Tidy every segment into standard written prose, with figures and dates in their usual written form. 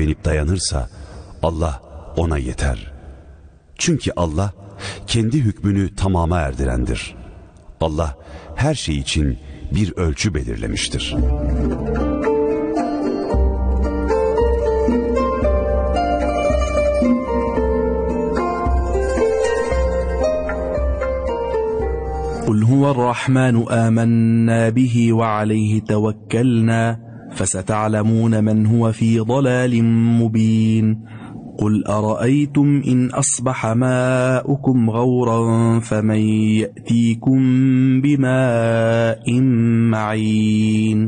güvenip dayanırsa Allah ona yeter. Çünkü Allah kendi hükmünü tamama erdirendir. Allah her şey için bir ölçü belirlemiştir. قُلْ هُوَ الرَّحْمَنُ آمَنَّا بِهِ وَعَلَيْهِ تَوَكَّلْنَا فَسَتَعْلَمُونَ مَنْ هُوَ فِي ضَلَالٍ مُبِينٍ قُلْ أَرَأَيْتُمْ إِنْ أَصْبَحَ مَاؤُكُمْ غَوْرًا فَمَنْ يَأْتِيكُمْ بِمَاءٍ مَعِينٍ.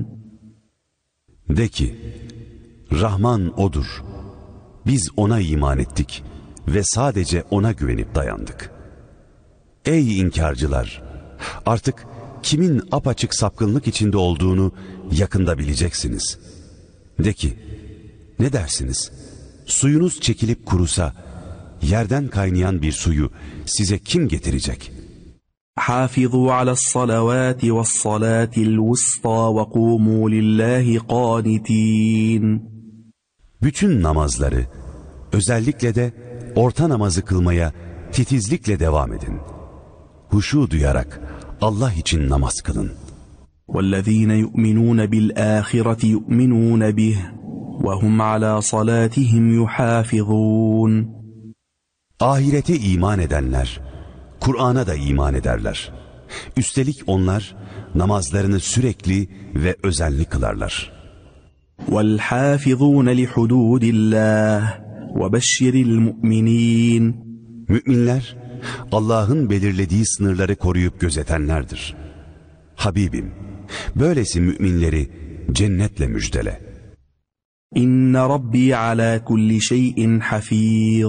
De ki, Rahman O'dur. Biz O'na iman ettik ve sadece O'na güvenip dayandık. Ey inkarcılar! Artık kimin apaçık sapkınlık içinde olduğunu yakında bileceksiniz. De ki, ne dersiniz? Suyunuz çekilip kurusa, yerden kaynayan bir suyu size kim getirecek? حافظوا على الصلوات والصلاة الوسطى وقوموا لله قانتين. Bütün namazları, özellikle de orta namazı kılmaya titizlikle devam edin. Huşu duyarak Allah için namaz kılın. وَالَّذ۪ينَ يُؤْمِنُونَ بِالْآخِرَةِ يُؤْمِنُونَ بِهِ وَهُمْ عَلَى صَلَاتِهِمْ يُحَافِظُونَ. Ahirete iman edenler, Kur'an'a da iman ederler. Üstelik onlar namazlarını sürekli ve özenli kılarlar. وَالْحَافِظُونَ لِحُدُودِ اللّٰهِ وَبَشِّرِ الْمُؤْمِنِينَ. Müminler, Allah'ın belirlediği sınırları koruyup gözetenlerdir. Habibim, böylesi müminleri cennetle müjdele. İnne Rabbi ala kulli şeyin hafiz.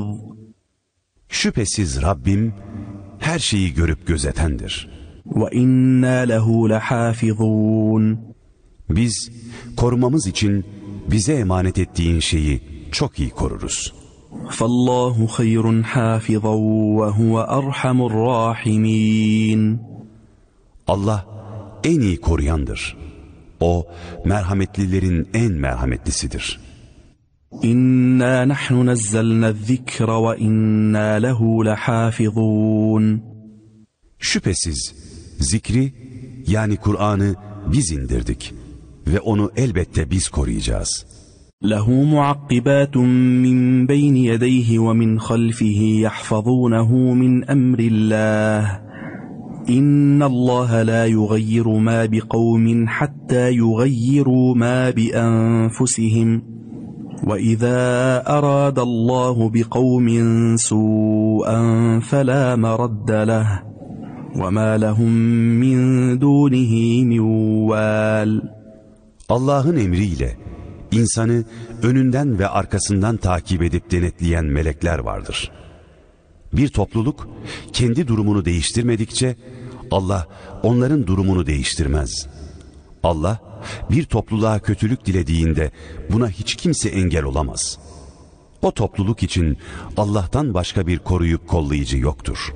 Şüphesiz Rabbim her şeyi görüp gözetendir. Ve inna lehu lehafizun. Biz korumamız için bize emanet ettiğin şeyi çok iyi koruruz. Fallahu hayrun hafizan ve huve erhamur rahimin. Allah en iyi koruyandır. O merhametlilerin en merhametlisidir. İnna nahnu nazzalna zikra ve inna lehu lehafizun. Şüphesiz zikri, yani Kur'an'ı biz indirdik ve onu elbette biz koruyacağız. Lehu muakkibatun min beyni yedeyhi ve min halfihi yahfazunehu min emrillah. İnna Allah la yugayyiru ma bi kavmin hatta yugayyiru ma bi enfusihim. Ve izâ arâda Allahu bi kavmin su'an felâ meradde leh. Ve mâ lehum min dûnihi min vâl. Allah'ın emriyle insanı önünden ve arkasından takip edip denetleyen melekler vardır. Bir topluluk kendi durumunu değiştirmedikçe Allah onların durumunu değiştirmez. Allah bir topluluğa kötülük dilediğinde buna hiç kimse engel olamaz. O topluluk için Allah'tan başka bir koruyup kollayıcı yoktur.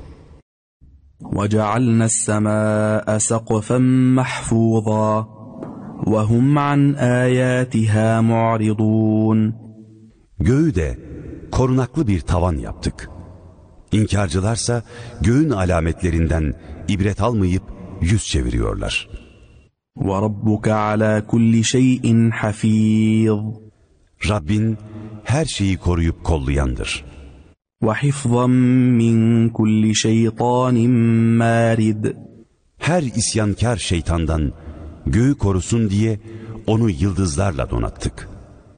وَجَعَلْنَا السَّمَاءَ سَقْفًا مَحْفُوظًا وَهُمْ عَنْ آيَاتِهَا مُعْرِضُونَ. Göğü de korunaklı bir tavan yaptık. İnkarcılarsa göğün alametlerinden ibret almayıp yüz çeviriyorlar. وَرَبُّكَ عَلَى كُلِّ شَيْءٍ حَفِيظٌ. Rabbin her şeyi koruyup kollayandır. وَحِفْظًا مِّن كُلِّ شَيْطَانٍ مَارِدٍ. Her isyankar şeytandan göğü korusun diye onu yıldızlarla donattık.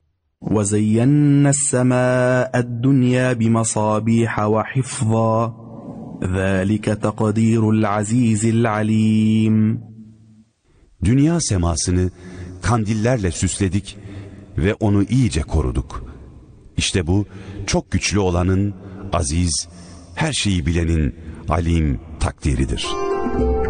وَزَيَّنَّا السَّمَاءَ الدُّنْيَا بِمَصَابِيحَ وَحِفْظًا ذَٰلِكَ تَقْدِيرُ الْعَز۪يزِ الْعَل۪يمِ. Dünya semasını kandillerle süsledik ve onu iyice koruduk. İşte bu çok güçlü olanın, aziz, her şeyi bilenin alim takdiridir.